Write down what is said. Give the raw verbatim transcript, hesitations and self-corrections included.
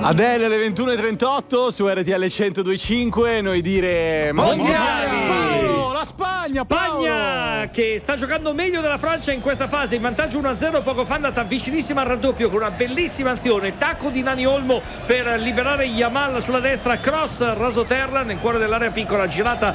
Adele alle ventuno e trentotto su R T L centodue e cinque. Noi dire mondiali. Paolo, la Spagna, Paolo. Spagna che sta giocando meglio della Francia in questa fase, in vantaggio uno a zero, poco fa è andata vicinissima al raddoppio con una bellissima azione, tacco di Nani Olmo per liberare Yamal sulla destra, cross rasoterra nel cuore dell'area piccola, girata